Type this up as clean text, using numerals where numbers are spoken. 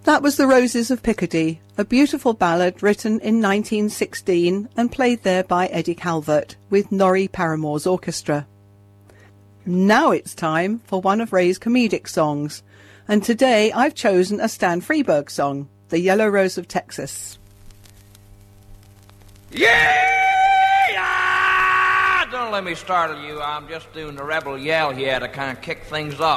That was The Roses of Picardy, a beautiful ballad written in 1916 and played there by Eddie Calvert with Norrie Paramore's orchestra. Now it's time for one of Ray's comedic songs, and today I've chosen a Stan Freberg song, The Yellow Rose of Texas. Yeah! Don't let me startle you. I'm just doing the rebel yell here to kind of kick things off.